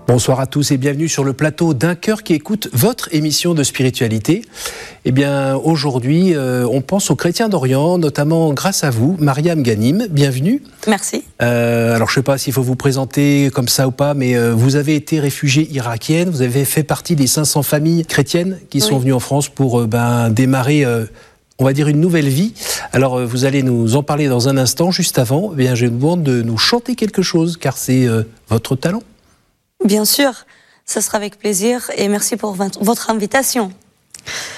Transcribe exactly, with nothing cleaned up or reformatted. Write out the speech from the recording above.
Bonsoir à tous et bienvenue sur le plateau d'un cœur qui écoute votre émission de spiritualité. Eh bien, aujourd'hui, euh, on pense aux chrétiens d'Orient, notamment grâce à vous, Mariam Ghanim. Bienvenue. Merci. Euh, alors, je ne sais pas s'il faut vous présenter comme ça ou pas, mais euh, vous avez été réfugiée irakienne. Vous avez fait partie des cinq cents familles chrétiennes qui sont oui. venues en France pour euh, ben, démarrer, euh, on va dire, une nouvelle vie. Alors, euh, vous allez nous en parler dans un instant. Juste avant, eh bien, je vous demande de nous chanter quelque chose, car c'est euh, votre talent. Bien sûr, ce sera avec plaisir et merci pour votre invitation.